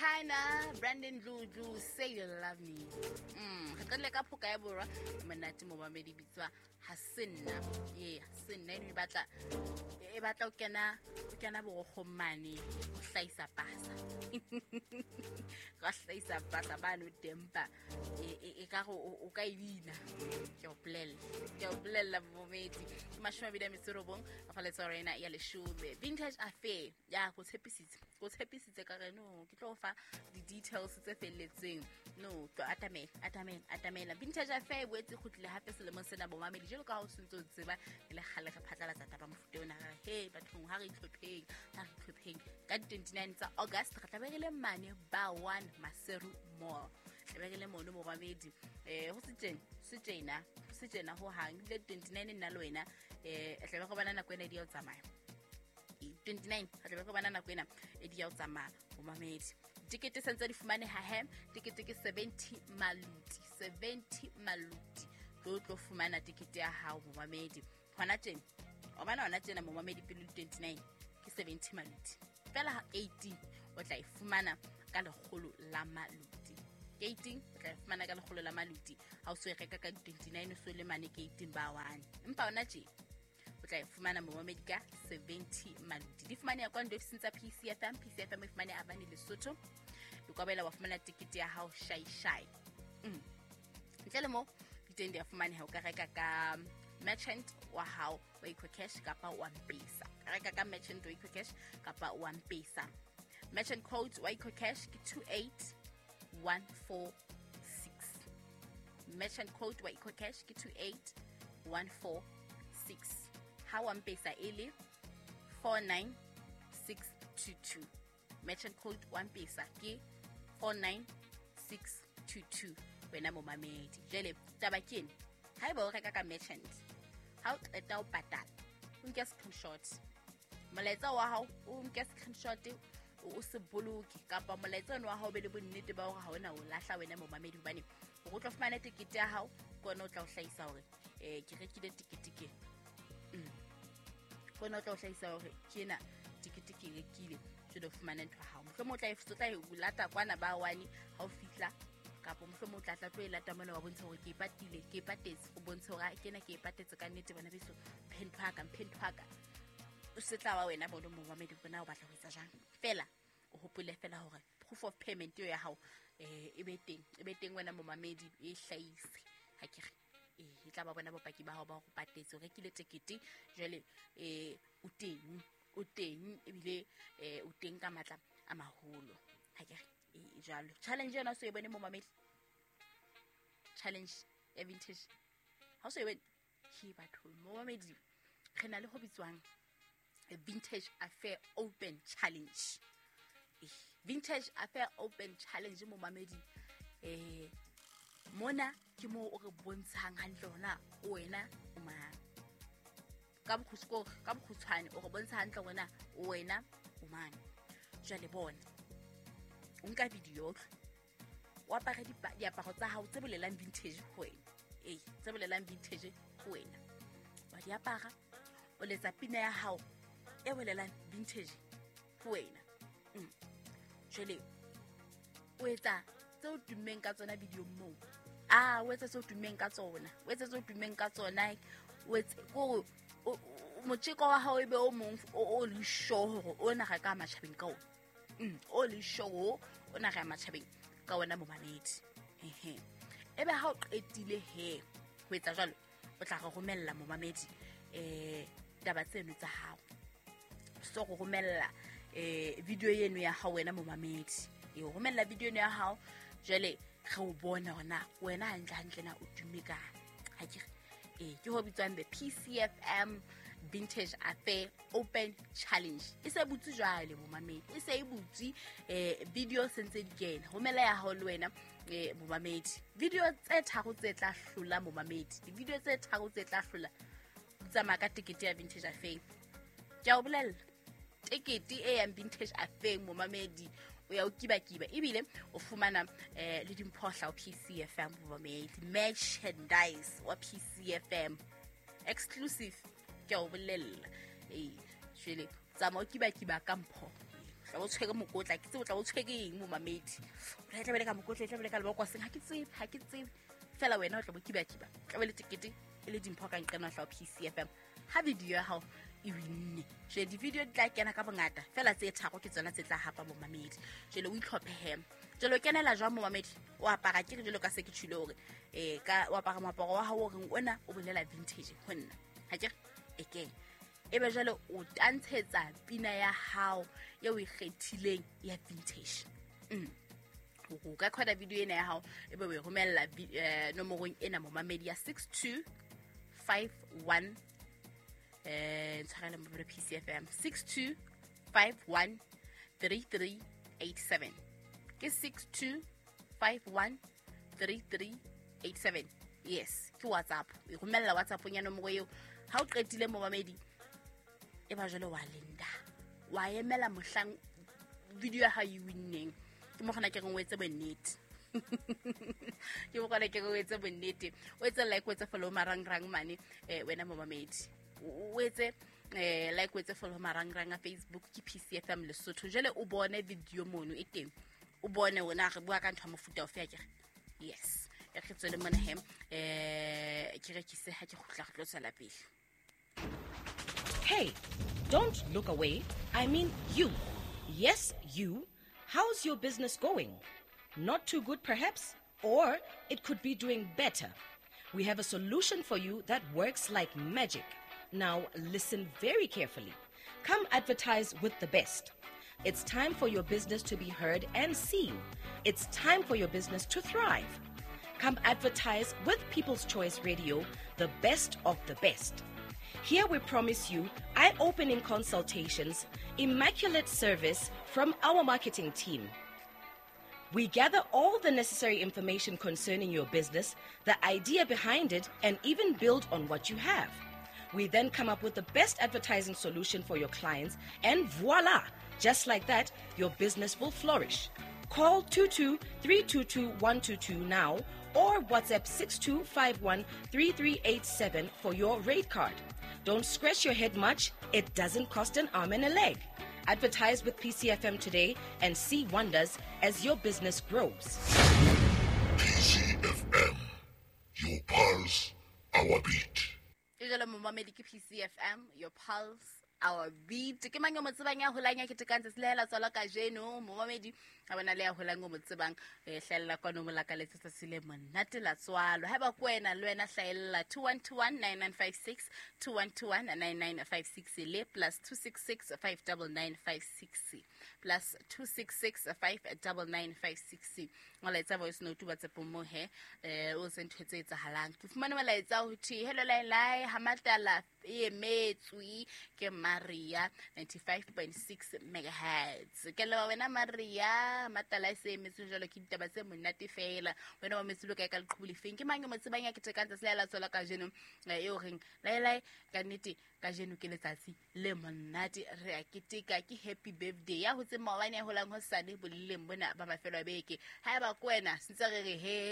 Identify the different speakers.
Speaker 1: China, Brandon Lulu, say you love me. Hakale ka phoka ya borwa monate mo mamedi bitswa Hasinna. Hasinna e batla o kena bo khomane o hlaisa pasa. Ga hlaisa pasa ba no tempa e ka go o ka ibina. Ke o plella momedi. Mashwa bida misorobong fa le tsarena ya le shube. Vintage affair ya go tshepisitse ka no ke tlo fa di details tse felletseng no to atamela Vintage affair boetse go tle hape selemo sena bo mamedi jelo ka ho sentse o tseba le gale ga phatlalatsa taba mofuta ona ga he bathong ha re itlhopheng ka 29 tsa August re tlabegile mane ba 1 Maseru Mall tlabegile mono mo mamedi ho setsena ho hang le 29 nna le wena tlabege go bana nako ena di ya tsamaya 29 tlabege go bana nako ena e di ya tsamaya mo mamedi tikete sentse di fumane ha hem tikete ke 70 maluti tlo fumana tikete ya hao mo mamedi hona tjena o bana hona tjena mo mamedi pele 29 ke 70 maluti fela 18 o tla ifumana ka legolo la maluti 18 o tla ifumana ka legolo la maluti ha o se reka ka 29 o so le mane ke 18 ba 1 empa hona tjena o tla ifumana mo mamedi ka 70 maluti di fumane ya kwa ndo tsa PCFM e fumane abane Lesotho ukwabela wa fumana tikete ya hao shy ntle mo ditende ya fumane ha o ka reka ka merchant wa hao wa cash kapa wa M-Pesa reka ka merchant wa cash kapa wa M-Pesa merchant code wa cash ke 28146 merchant code wa cash ke 28146 ha wa M-Pesa ile 49622 merchant code wa M-Pesa ke 49622 wena mo mamedi jele tabakeni ha eba o reka ka merchant ha o qeta o patala o nke screenshot molaetsa wa hao o nke screenshot o se boloke kapa molaetsa wa hao be le bonnete ba hore ha ona o lahla wena mo mamedi hobane o tlo fumana tikete ya hao kona o tla o hlaisa hore ke rekile tikete ke kona o tla o hlaisa hore kena tikete ke rekile jelo fumana ntwa hao mo tla e lata kwana ba wani ha o fitla kapo mo tla tlo e lata mona wa bontsha hore ke patetse o bontsha hore kena ke patetse ka nnete bana beso pen phaka o se tla wa wena bono mo mamedi bona o batla ho etsa jang fela o hopole fela hore proof of payment ya hao e be teng wena mo mamedi e hlaise ha ke e tla ba bona bopaki ba hao ba go patetse o rekile tikete jole o teng ebile o teng ka matla a maholo ha ke jalo challenge yona so e bone mo mamedi challenge ya Vintage ha o so e bone ke batho mo mamedi rena le ho bitswang a Vintage Affair Open Challenge Vintage Affair Open Challenge mo mamedi mona ke mo o re bontshang hantle hona wena o ma ka bokhutswane o re bontsha hantle wena o mang jale bona o nka video wa apara diaparo tsa hao tse bolelang vintage ho wena tse bolelang vintage ho wena wa di apara o letsa pina ya hao e bolelang vintage ho wena jale o etsa tseo tummeng ka tsona video mo o etsa tseo tummeng ka tsona o etsa go motjeko wa hao ebe o mong o le show hore o na ka matjhabeng ka ona o le show o na ga matjhabeng ka ona mo mamedi ebe ha o qetile ho etsa jalo o tla go romella mo mamedi taba tseno tsa hao so go romella video yeno ya hao wena mo mamedi o romella video yeno ya hao jale ge o bona hona wena hantle na o dumeka ha ke ke ho bitswang the PCFM Vintage Affair Open Challenge e se butsi jwale mo mamedi e se e butsi video sentse di kena romela ya hao le wena mo mamedi video tse tharo tse tla hlola mo mamedi di video tse tharo tse tla hlola tsamaya ka tikete ya Vintage Affair ke a o bolella tikete e ya Vintage Affair mo mamedi o ya o kiba ebile o fumana le dimphohla o PCFM mo mamedi merchandise wa PCFM exclusive ke o bolella jwale tsama o kiba ka mpho tla bo tshwege mokotla ke tsebo tla bo tshwegeng mo mamedi o tla bele ka mokotla tla bele ka le ba kwa seng ha ke tsebe fela wena o tla bo kiba tla bele tikete ele dimpho ka nqena hla PCFM ha video ya hao e winne je di video di tla kena ka bongata fela tse tharo ke tsona tse tla hapa mo mamedi jelo o itlhophe jelo kenela jwa mo mamedi o apara ke jelo ka se ke tshile hore ka o apara moaparo wa hao reng ona o bolela vintage ho nna ha ke eke ebe jalo o tantshetsa pina ya hao ye o ikgethileng ya vintage o ka khwada video ena ya hao ebe o e romella nomorong ena mo mamedi ya 6251 tshwarela mo PCFM 62513387 ke 62513387 yes ke WhatsApp e romella WhatsApp nya nomoro eo ha o qetile mo mamedi e ba jalo wa lenda wa emela mohlang video ha you winning ke mo gona ke reng o etse bonnete ke mo gona ke reng o etse bonnete o etse like o etse follow marang mane wena mo mamedi o etse like o etse follow marang a Facebook ke PCFM Lesotho jele o bone video mono e teng o bone wona re bua ka ntwa mofuta o fea ke yes ya ke tsole mona hem ke rekise ha ke khutla go tsela pele.
Speaker 2: Hey, don't look away. I mean you. Yes, you. How's your business going? Not too good, perhaps? Or it could be doing better. We have a solution for you that works like magic. Now, listen very carefully. Come advertise with the best. It's time for your business to be heard and seen. It's time for your business to thrive. Come advertise with People's Choice Radio, the best of the best. Here we promise you eye-opening consultations, immaculate service from our marketing team. We gather all the necessary information concerning your business, the idea behind it, and even build on what you have. We then come up with the best advertising solution for your clients, and voila! Just like that, your business will flourish. Call 22-322-122 now or WhatsApp 6251-3387 for your rate card. Don't scratch your head much. It doesn't cost an arm and a leg. Advertise with PCFM today and see wonders as your business grows.
Speaker 3: PCFM, your pulse, our beat.
Speaker 1: Ijala momamedi ke PCFM, your pulse, our beat. Ke mang yo motsebang ya holanya ke tekantse selela tswala ka jeno momamedi a bona le ya holang mo tsebang hlella kwa no molaka le tsa sile monate la tswalo ha ba kwena le wena hlaella 21219956 21219956 le plus 26659956 plus 26659956 ngola etsa voice note ba tsepo mo he o sentwetse etsa halang ke fumane mala etsa ho thi hello lai ha matala e metswi ke Maria 95.6 megahertz ke le wena Maria matala se metswi jalo ke ditaba tse monate fela wena wa metswi lo ka leqhubuli feng ke mang mo tsebang ya ke tekantse selela tsola ka jeno e o reng lai ka nnete ka jeno ke letsatsi le monate re a keteka ke happy birthday ya ho tse maobane ho lang ho sane bolileng bona ba mafelo a beke ha ba kwena sentse re he